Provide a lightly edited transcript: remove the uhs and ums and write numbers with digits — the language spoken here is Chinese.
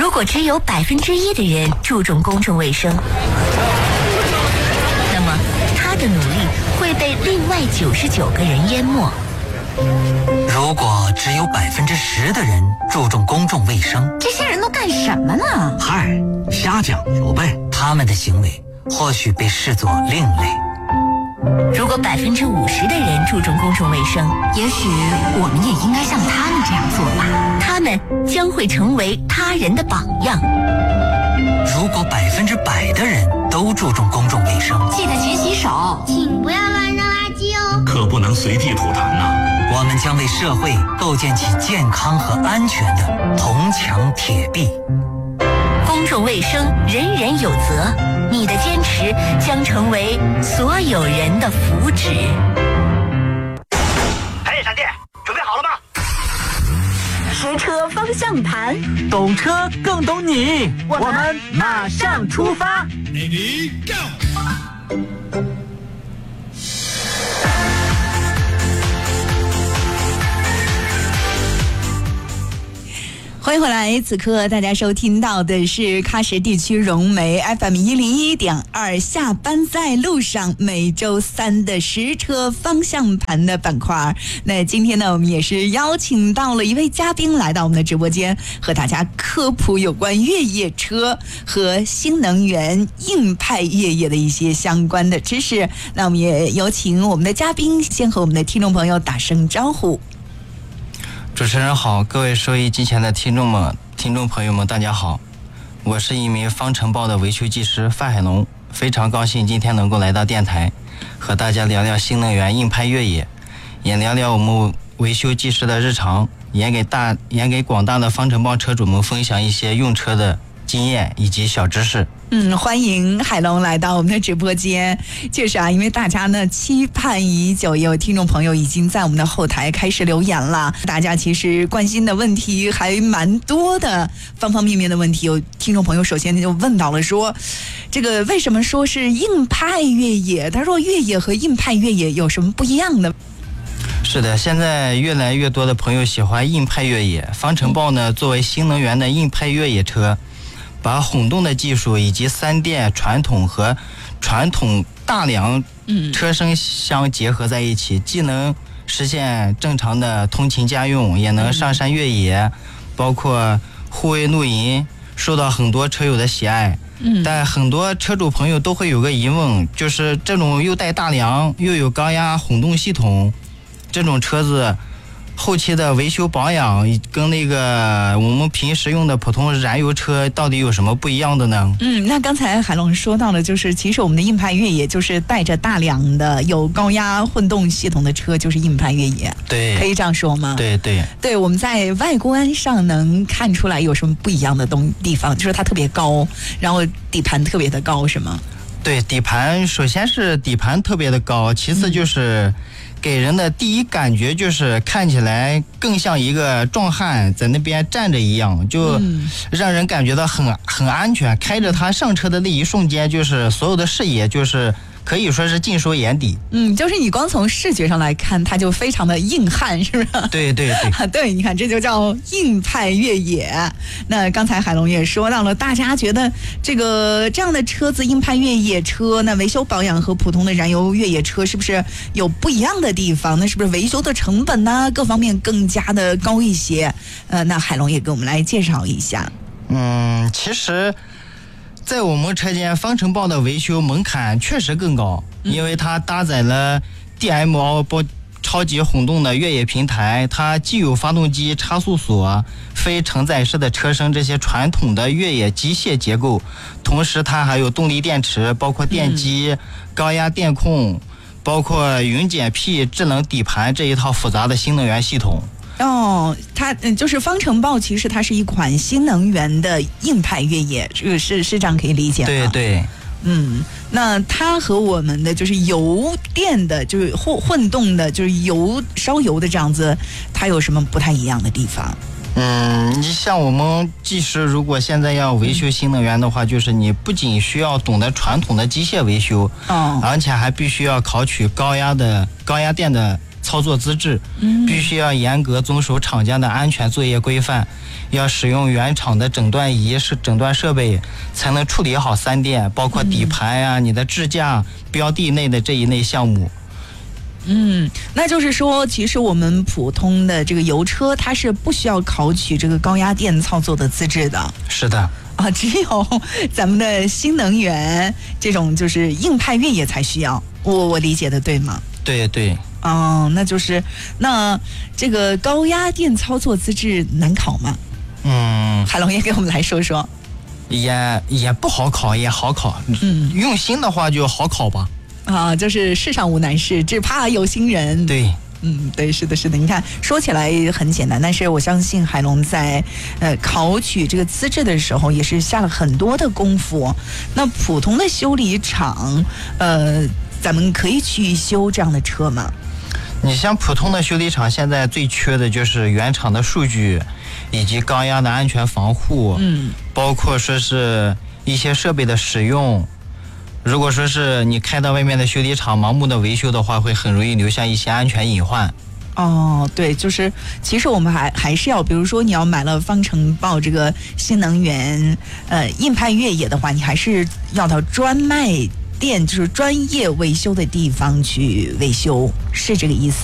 如果只有1%的人注重公众卫生，那么他的努力会被另外99个人淹没。 如果只有10%的人注重公众卫生， 这些人都干什么呢？ 嗨，瞎讲究呗。 他们的行为或许被视作另类。 如果50%的人注重公众卫生， 也许我们也应该像他们这样做吧。 他们将会成为他人的榜样。 如果100%的人都注重公众卫生， 记得勤洗手， 请不要乱扔垃圾哦， 可不能随地吐痰呐。 我们将为社会构建起健康和安全的铜墙铁壁。 公众卫生人人有责，你的坚持将成为所有人的福祉。 嘿，闪电，准备好了吗？ 实车方向盘， 懂车更懂你，我们马上出发。 Ready, go！ 欢迎回来，此刻大家收听到的是喀什地区融媒 FM 101.2下班在路上，每周3的实车方向盘的板块。那今天呢，我们也是邀请到了一位嘉宾来到我们的直播间，和大家科普有关越野车和新能源硬派越野的一些相关的知识。那我们也有请我们的嘉宾先和我们的听众朋友打声招呼。 主持人好，各位收音机前的听众朋友们，大家好，我是一名方程豹的维修技师范海龙，非常高兴今天能够来到电台，和大家聊聊新能源硬派越野，也聊聊我们维修技师的日常，也给广大的方程豹车主们分享一些用车的经验以及小知识。 欢迎海龙来到我们的直播间。确实啊，因为大家呢期盼已久，也有听众朋友已经在我们的后台开始留言了。大家其实关心的问题还蛮多的，方方面面的问题。有听众朋友首先就问到了说，这个为什么说是硬派越野？他说越野和硬派越野有什么不一样呢？ 是的，现在越来越多的朋友喜欢硬派越野。方程豹呢，作为新能源的硬派越野车，把混动的技术以及3电传统和传统大梁车身相结合在一起，既能实现正常的通勤家用，也能上山越野，包括户外露营，受到很多车友的喜爱。但很多车主朋友都会有个疑问，就是这种又带大梁又有高压混动系统，这种车子后期的维修保养跟那个我们平时用的普通燃油车到底有什么不一样的呢？ 那刚才海龙说到的就是其实我们的硬派越野就是带着大梁的有高压混动系统的车就是硬派越野。 对， 可以这样说吗？ 对， 我们在外观上能看出来有什么不一样的地方，就是它特别高，然后底盘特别的高，是吗？ 对，底盘首先是底盘特别的高，其次就是给人的第一感觉就是看起来更像一个壮汉在那边站着一样，就让人感觉到很安全。开着它上车的那一瞬间，就是所有的视野就是可以说是尽收眼底。 就是你光从视觉上来看，它就非常的硬汉，是不是？ 对， 对，你看这就叫硬派越野。那刚才海龙也说到了，大家觉得这样的车子硬派越野车，那维修保养和普通的燃油越野车是不是有不一样的地方？那是不是维修的成本呢，各方面更加的高一些？那海龙也给我们来介绍一下。 其实在我们车间方程豹的维修门槛确实更高，因为它搭载了 DMO 超级混动的越野平台，它既有发动机、差速锁、非承载式的车身这些传统的越野机械结构，同时它还有动力电池，包括电机、高压电控，包括云减 P 智能底盘这一套复杂的新能源系统。 它就是方程豹，其实它是一款新能源的硬派越野，这个是这样可以理解吗？ 对。 那它和我们的就是油电的，就是混动的，就是烧油的这样子，它有什么不太一样的地方？ 你像我们技师如果现在要维修新能源的话，就是你不仅需要懂得传统的机械维修，而且还必须要考取高压电的操作资质，必须要严格遵守厂家的安全作业规范，要使用原厂的诊断仪诊断设备，才能处理好3电，包括底盘呀、你的支架、标的内的这一类项目。 那就是说，其实我们普通的这个油车，它是不需要考取这个高压电操作的资质的。 是的。 只有咱们的新能源这种就是硬派越野才需要，我理解的对吗？ 对对。 那就是那这个高压电操作资质难考吗？海龙也给我们来说说。 也不好考，也好考。用心的话就好考吧。 就是世上无难事，只怕有心人。 对。 对，是的，是的。你看，说起来很简单，但是我相信海龙在考取这个资质的时候，也是下了很多的功夫。那普通的修理厂，咱们可以去修这样的车吗？ 你像普通的修理厂，现在最缺的就是原厂的数据，以及高压的安全防护，包括说是一些设备的使用。如果说是你开到外面的修理厂盲目的维修的话，会很容易留下一些安全隐患。 对，就是其实我们还是要，比如说你要买了方程豹这个新能源硬派越野的话，你还是要到专卖店，就是专业维修的地方去维修，是这个意思。